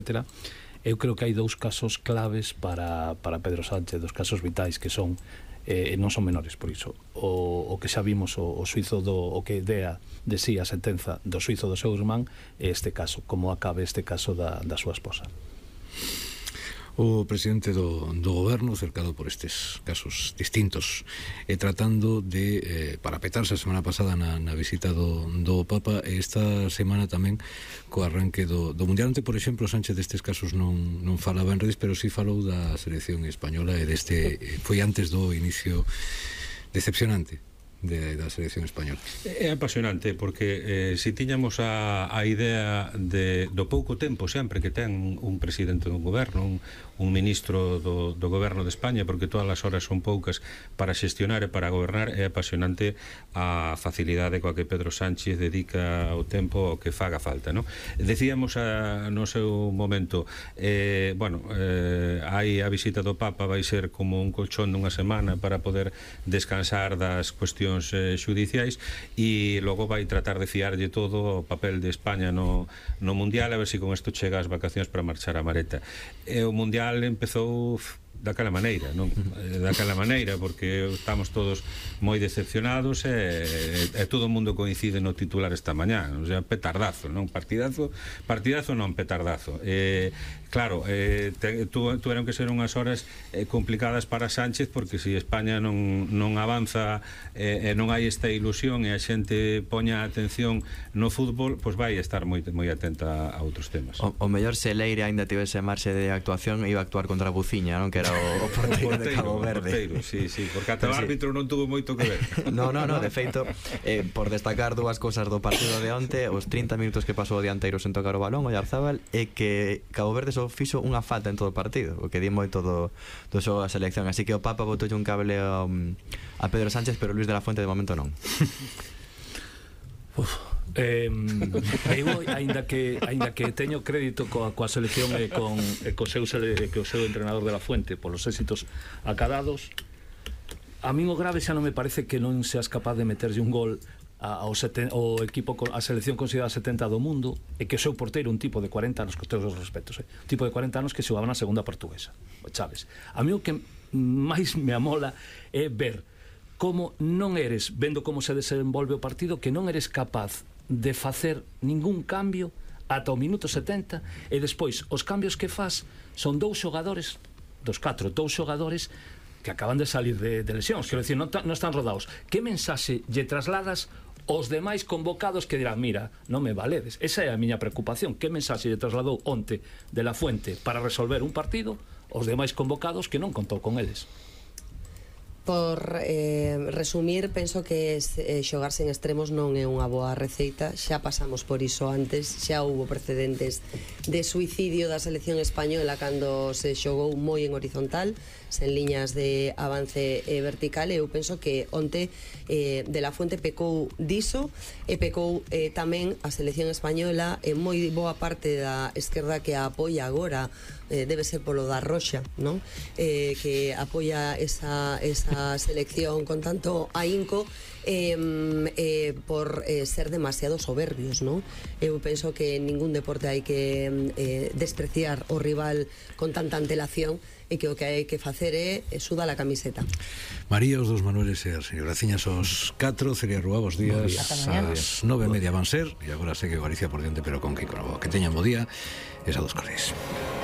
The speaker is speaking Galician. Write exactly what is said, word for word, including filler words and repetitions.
etcétera. Eu creo que hai dous casos claves para, para Pedro Sánchez, dos casos vitais que son eh, non son menores, por iso o, o que xa vimos o, o suizo do, o que dea de sí a sentenza do suizo do seu irmán é este caso, como acabe este caso da, da súa esposa. O presidente do, do goberno, cercado por estes casos distintos, e tratando de eh, parapetarse a semana pasada na, na visita do, do Papa, e esta semana tamén co arranque do, do Mundial. Onte, por exemplo, Sánchez destes casos non, non falaba en redes, pero sí falou da selección española e deste, foi antes do inicio decepcionante de, da selección española. É apasionante porque eh, se tiñamos a, a idea de, do pouco tempo sempre que ten un presidente do goberno, un, un ministro do, do goberno de España, porque todas as horas son poucas para xestionar e para gobernar, é apasionante a facilidade coa que Pedro Sánchez dedica o tempo ao que faga falta, non? Decíamos a, no seu momento eh, bueno, eh, hai a visita do Papa, vai ser como un colchón dunha semana para poder descansar das cuestións eh, xudiciais, e logo vai tratar de fiarlle todo o papel de España no, no Mundial, a ver se si con isto chega as vacacións para marchar a Mareta. E o Mundial empezou daquela maneira, non? Daquela maneira, porque estamos todos moi decepcionados e, e, e todo o mundo coincide no titular esta mañá, o sea, petardazo, non? Partidazo, partidazo non, petardazo. E, claro, eh, te, tu, tuveron que ser unhas horas eh, complicadas para Sánchez, porque se si España non, non avanza e eh, non hai esta ilusión e a xente poña atención no fútbol, pois vai estar moi, moi atenta a outros temas. O, o mellor se Leire ainda tivese marxe de actuación, iba a actuar contra a Buciña, non? Que era o, o porteiro, o porteiro de Cabo Verde. Porteiro, sí, sí, porque ata o árbitro non tuvo moito que ver. No, no, no, de feito, eh, por destacar dúas cousas do partido de onte, os trinta minutos que pasou o dianteiro sen tocar o balón, o Yarzábal, é que Cabo Verde só fixo unha falta en todo o partido, o que di moito do, do xogo da selección, así que o Papa botoulle un cable a, a Pedro Sánchez, pero Luis de la Fuente de momento non. Uf, eh, eu aínda que aínda que teño crédito coa, coa selección e con e co seu e co seu entrenador de la Fuente polos éxitos acadados, a min o grave xa non me parece que non seas capaz de meterlle un gol ao o equipo, a selección considerada setenta do mundo, e que o seu porteiro, un tipo de cuarenta anos, con todos os respetos, eh? un tipo de cuarenta anos que xogaba na segunda portuguesa, o Chaves. A mí o que máis me amola é ver como non eres, vendo como se desenvolve o partido, que non eres capaz de facer ningún cambio ata o minuto setenta, e despois os cambios que faz son dous xogadores, dos catro, dous xogadores que acaban de salir de, de lesións, quero dicir, non, non están rodados. Que mensaxe lle trasladas aos demais convocados que dirán, mira, non me valedes? Esa é a miña preocupación. Que mensaxe lle trasladou onte de la Fuente para resolver un partido aos demais convocados que non contou con eles? Por eh, resumir, penso que eh, xogarse en extremos non é unha boa receita. Xa pasamos por iso antes, xa houbo precedentes de suicidio da selección española cando se xogou moi en horizontal, sen liñas de avance eh, vertical. Eu penso que onte eh, de la Fuente pecou diso, e pecou eh, tamén a selección española, e moi boa parte da esquerda que a apoia agora, eh, debe ser polo da Roxa, non? Eh, que apoia esa, esa selección con tanto ahínco, eh, eh, por eh, ser demasiado soberbios, non? Eu penso que en ningún deporte hai que eh, despreciar o rival con tanta antelación, e que o que hai que facer é suda a camiseta. María, os dos Manueles e a señora Ciñas, os catro, Celia Rúa, os días ás nove e media van ser, e agora segue Galicia por diante, pero con Kiko Novo. Que teñan bo día, e saúdos cordiais.